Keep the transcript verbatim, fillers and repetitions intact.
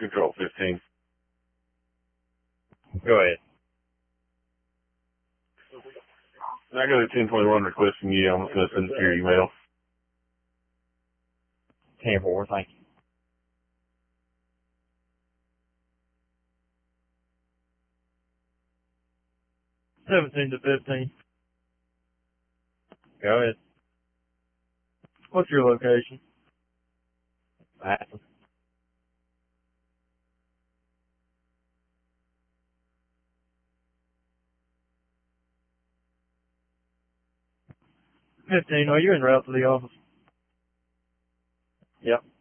Control fifteen. Go ahead. I got a ten twenty-one requesting you. I'm going to send it to your email. ten four, thank you. seventeen to fifteen. Go ahead. What's your location? Madison. fifteen, are you en route to the office? Yep.